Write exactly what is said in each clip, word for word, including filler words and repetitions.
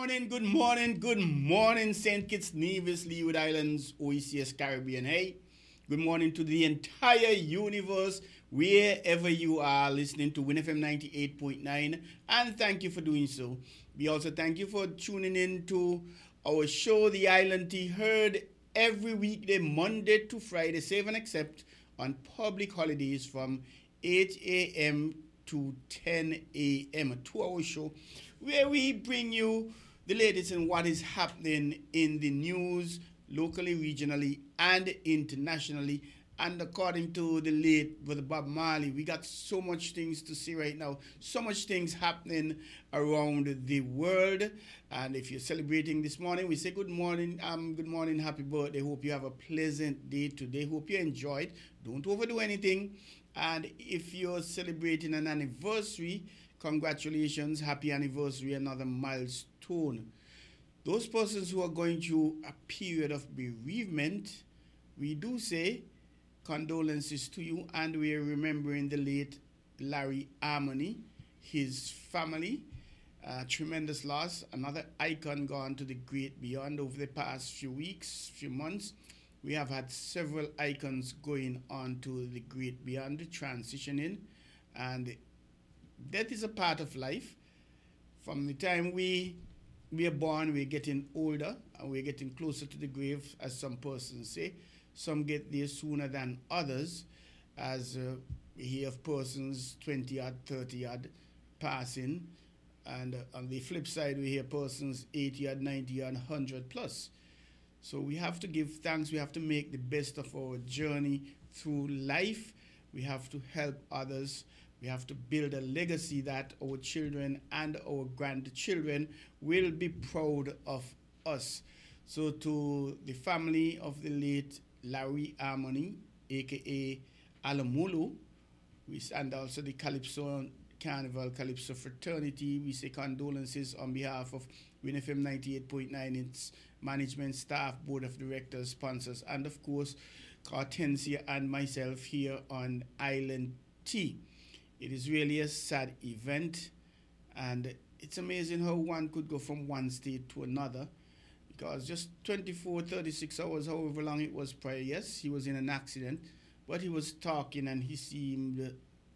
morning, good morning, good morning, Saint Kitts, Nevis, Leeward Islands, O E C S Caribbean. Hey, good morning to the entire universe, wherever you are listening to Win F M ninety-eight point nine, and thank you for doing so. We also thank you for tuning in to our show, The Island Tea, heard every weekday, Monday to Friday, save and except on public holidays from eight a.m. to ten a.m. A two-hour show where we bring you the latest in what is happening in the news, locally, regionally, and internationally. And according to the late Brother Bob Marley, we got so much things to see right now, so much things happening around the world. And if you're celebrating this morning, we say good morning, um, good morning, happy birthday. Hope you have a pleasant day today. Hope you enjoyed. Don't overdo anything. And if you're celebrating an anniversary, congratulations, happy anniversary, another milestone. Those persons who are going through a period of bereavement, we do say condolences to you, and we are remembering the late Larry Harmony, his family. Uh, tremendous loss, another icon gone to the great beyond over the past few weeks, few months. We have had several icons going on to the great beyond, transitioning, and death is a part of life. From the time we we are born, we're getting older and we're getting closer to the grave, as some persons say. Some get there sooner than others, as uh, we hear of persons twenty odd, thirty odd passing, and uh, on the flip side, we hear persons eighty odd, ninety odd, one hundred plus. So we have to give thanks. We have to make the best of our journey through life. We have to help others. We have to build a legacy that our children and our grandchildren will be proud of us. So to the family of the late Larry Harmony, a k a. Alamulu, we, and also the Calypso Carnival, Calypso Fraternity, we say condolences on behalf of Win F M ninety-eight point nine, its management, staff, board of directors, sponsors, and of course, Cartencia and myself here on Island Tea. It is really a sad event, and it's amazing how one could go from one state to another, because just twenty-four, thirty-six hours, however long it was prior, yes, he was in an accident, but he was talking and he seemed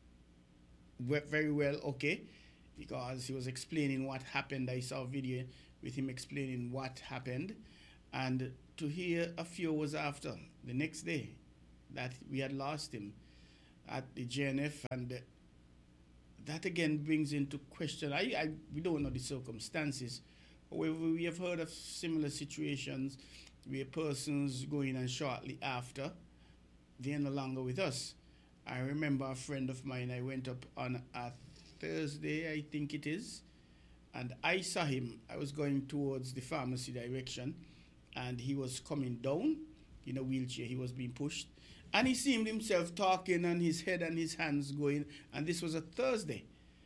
very well okay, because he was explaining what happened. I saw a video with him explaining what happened, and to hear a few hours after, the next day, that we had lost him at the J N F, and that again brings into question, I, I we don't know the circumstances. However, we have heard of similar situations where persons going and shortly after, they're no longer with us. I remember a friend of mine, I went up on a Thursday, I think it is, and I saw him. I was going towards the pharmacy direction, and he was coming down in a wheelchair. He was being pushed, and he seemed himself talking, and his head and his hands going, and this was a Thursday.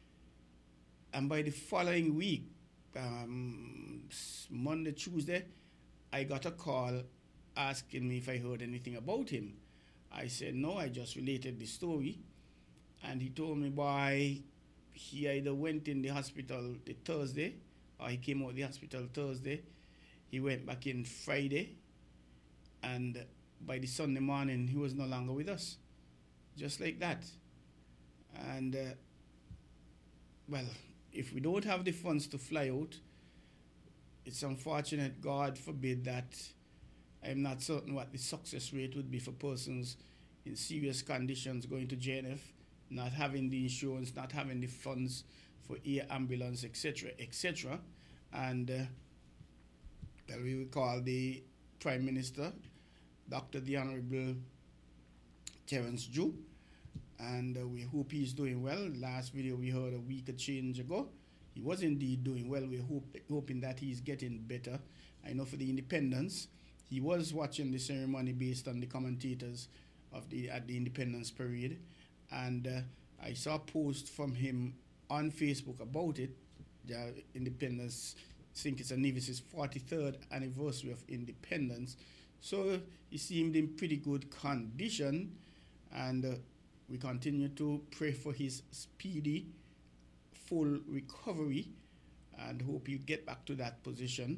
And by the following week, um, Monday, Tuesday, I got a call asking me if I heard anything about him. I said, no, I just related the story. And he told me, boy, he either went in the hospital the Thursday, or he came out of the hospital Thursday. He went back in Friday, and by the Sunday morning, he was no longer with us. Just like that. And, uh, well, if we don't have the funds to fly out, it's unfortunate, God forbid, that I'm not certain what the success rate would be for persons in serious conditions going to J N F, not having the insurance, not having the funds for air ambulance, et cetera, et cetera. And uh, well, we will call the Prime Minister, Doctor the Honorable Terence Jew, and uh, we hope he's doing well. Last video we heard a week or change ago, he was indeed doing well. We're hope, hoping that he's getting better. I know for the independence, he was watching the ceremony based on the commentators of the at the Independence Parade, and uh, I saw a post from him on Facebook about it. The Independence, I think it's a Nevis' forty-third anniversary of independence, so he seemed in pretty good condition, and uh, we continue to pray for his speedy, full recovery, and hope you get back to that position.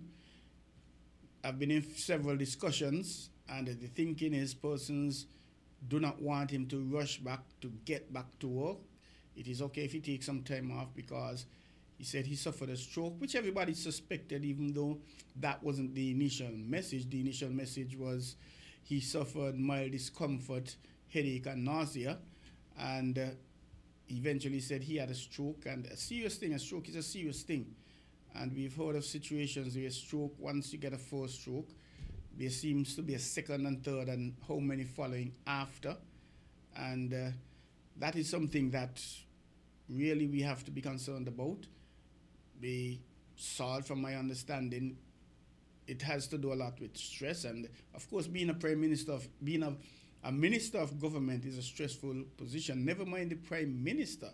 I've been in several discussions, and the thinking is persons do not want him to rush back to get back to work. It is okay if he takes some time off, because he said he suffered a stroke, which everybody suspected, even though that wasn't the initial message. The initial message was he suffered mild discomfort, headache, and nausea, and uh, eventually said he had a stroke. And a serious thing, a stroke is a serious thing. And we've heard of situations where stroke, once you get a first stroke, there seems to be a second and third, and how many following after. And uh, that is something that really we have to be concerned about. The salt, from my understanding, it has to do a lot with stress. And of course, being a prime minister, of, being a, a minister of government is a stressful position, never mind the prime minister.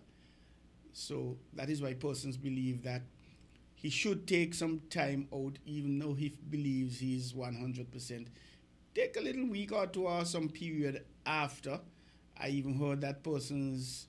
So that is why persons believe that he should take some time out, even though he believes he's one hundred percent. Take a little week or two or some period after. I even heard that person's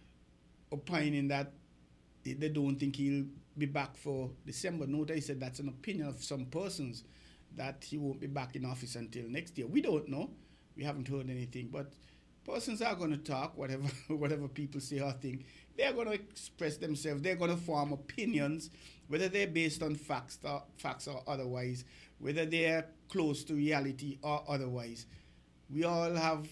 opining that they don't think he'll be back for December. Note I said that's an opinion of some persons, that he won't be back in office until next year. We don't know. We haven't heard anything. But persons are going to talk, whatever whatever people say or think. They're going to express themselves. They're going to form opinions, whether they're based on facts or, facts or otherwise, whether they're close to reality or otherwise. We all have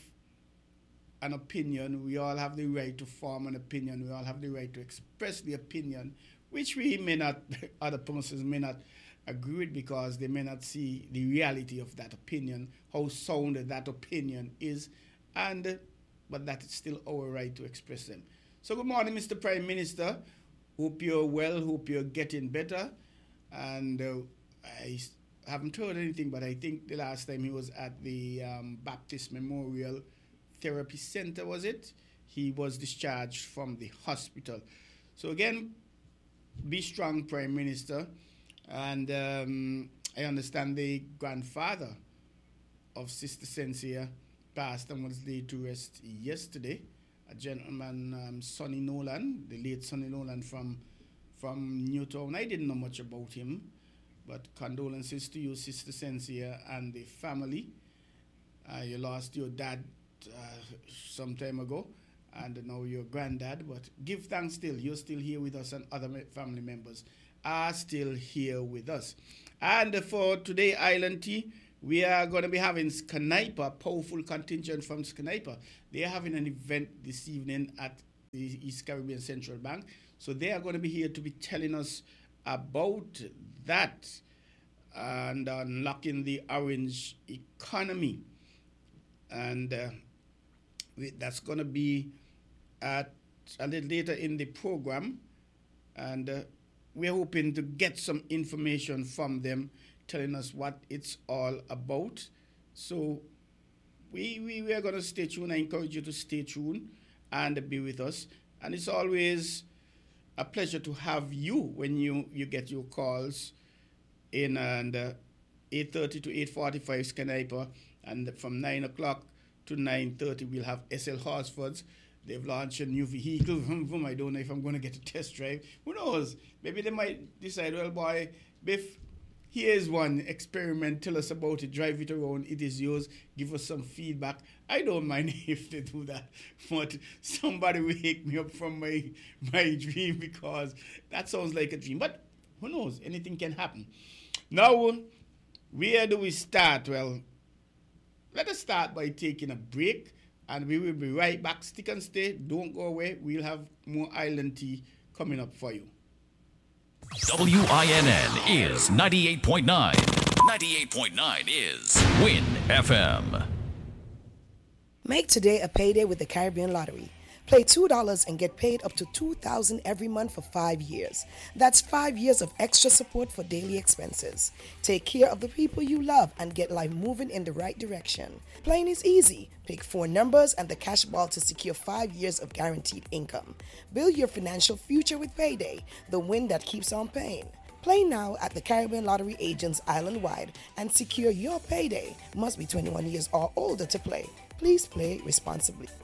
an opinion. We all have the right to form an opinion. We all have the right to express the opinion, which we may not, other persons may not agree with, because they may not see the reality of that opinion, how sound that opinion is, and but that is still our right to express them. So good morning, Mister Prime Minister. Hope you're well, hope you're getting better. And uh, I haven't heard anything, but I think the last time he was at the um, Baptist Memorial Therapy Center, was it? He was discharged from the hospital. So again, be strong, Prime Minister. And um, I understand the grandfather of Sister Sensia passed and was laid to rest yesterday. A gentleman, um, Sonny Nolan, the late Sonny Nolan from from Newtown. I didn't know much about him, but condolences to you, Sister Sensia, and the family. Uh, you lost your dad uh, some time ago, and now your granddad, but give thanks still. You're still here with us, and other family members are still here with us. And for today, Island Tea, we are going to be having Skenaper, powerful contingent from Skenaper. They are having an event this evening at the East Caribbean Central Bank. So they are going to be here to be telling us about that and unlocking the orange economy. And uh, we, that's going to be at a little later in the program. And uh, we're hoping to get some information from them, telling us what it's all about. So we, we, we are going to stay tuned. I encourage you to stay tuned and be with us. And it's always a pleasure to have you when you, you get your calls in, and uh, eight thirty to eight forty-five Skenaper, and from nine o'clock to nine thirty we'll have S L Horsfords. They've launched a new vehicle. I don't know if I'm going to get a test drive. Who knows? Maybe they might decide, well, boy, Biff, here's one experiment. Tell us about it. Drive it around. It is yours. Give us some feedback. I don't mind if they do that. But somebody wake me up from my, my dream, because that sounds like a dream. But who knows? Anything can happen. Now, where do we start? Well, let us start by taking a break. And we will be right back. Stick and stay. Don't go away. We'll have more Island Tea coming up for you. W I N N is ninety-eight point nine. ninety-eight point nine is Win F M. Make today a payday with the Caribbean Lottery. Play two dollars and get paid up to two thousand dollars every month for five years. That's five years of extra support for daily expenses. Take care of the people you love and get life moving in the right direction. Playing is easy. Pick four numbers and the cash ball to secure five years of guaranteed income. Build your financial future with Payday, the win that keeps on paying. Play now at the Caribbean Lottery agents island-wide and secure your payday. Must be twenty-one years or older to play. Please play responsibly.